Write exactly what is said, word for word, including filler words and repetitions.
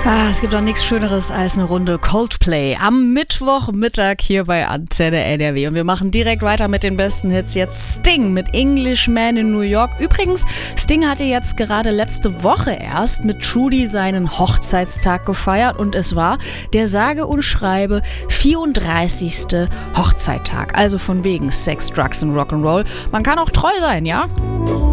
Ah, es gibt doch nichts Schöneres als eine Runde Coldplay am Mittwochmittag hier bei Antenne N R W. Und wir machen direkt weiter mit den besten Hits. Jetzt Sting mit Englishman in New York. Übrigens, Sting hatte jetzt gerade letzte Woche erst mit Trudy seinen Hochzeitstag gefeiert. Und es war der sage und schreibe vierunddreißigste Hochzeittag. Also von wegen Sex, Drugs und Rock'n'Roll. Man kann auch treu sein, ja?